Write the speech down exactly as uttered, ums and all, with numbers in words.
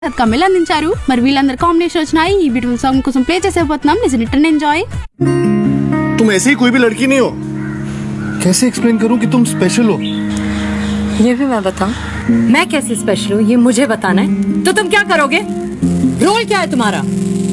Kamil అందించారు. మరి వీళ్ళందరూ కాంబినేషన్ వచ్చిన ఈ బ్యూటిఫుల్ సాంగ్ కోసం play చేసేపోతున్నాం. Listen it and enjoy. तुम ऐसे ही कोई भी लड़की नहीं हो. कैसे एक्सप्लेन करूं कि तुम स्पेशल हो? ये भी मैं बताऊं? मैं कैसे स्पेशल हूँ ये मुझे बताना है. तो तुम क्या करोगे? रोल क्या है तुम्हारा?